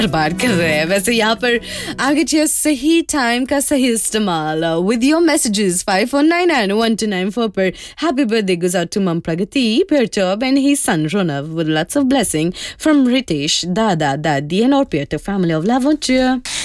बर्बाद कर रहे हैं। वैसे यहाँ पर आगे चाहिए सही टाइम का सही इस्तेमाल। विद योर मैसेजेस 54991294 पर happy birthday goes out to Mum Pragati, Pirtob and his son Ronav with lots of blessing from Ritesh, Dada, Dadi and our Pirtob family of Lavanture.